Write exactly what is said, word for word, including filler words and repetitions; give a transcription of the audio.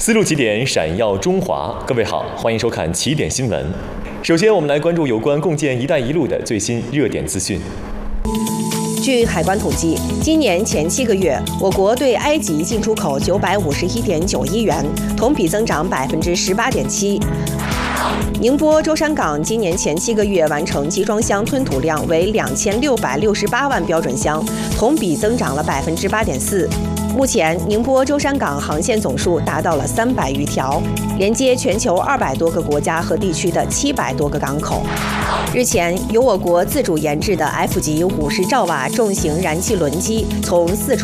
思路起点，闪耀中华。各位好，欢迎收看起点新闻。首先，我们来关注有关共建“一带一路”的最新热点资讯。 据海关统计，今年前七个月，我国对埃及进出口九百五十一点九亿元，同比增长百分之十八点七。宁波舟山港今年前七个月完成集装箱吞吐量为两千六百六十八万标准箱，同比增长了百分之八点四。目前，宁波舟山港航线总数达到了三百余条，连接全球二百多个国家和地区的七百多个港口。日前，由我国自主研制的 F 级五十兆瓦重型燃气轮机从四川